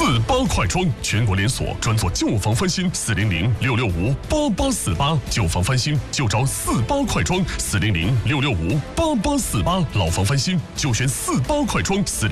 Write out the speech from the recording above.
48快装，全国连锁，专做旧房翻新，400-665-8848，旧房翻新就找48快装，400-665-8848，老房翻新就选48快装，400